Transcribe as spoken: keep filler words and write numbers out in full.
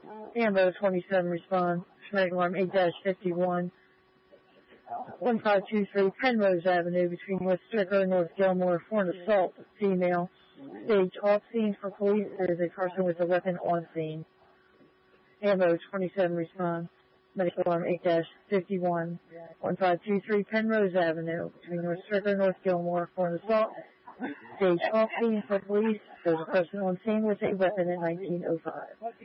Ambo twenty-seven respond. Schmack alarm eight fifty-one. one five two three Penrose Avenue between West Stricker and North Gilmore for an assault. Female. Stage off scene for police. There is a person with a weapon on scene. Ambo twenty-seven respond. Medical alarm eight fifty-one. one five two three Penrose Avenue between North Stricker and North Gilmore for an assault. Stage off scene for police. There's a person on scene with a weapon at nineteen oh five.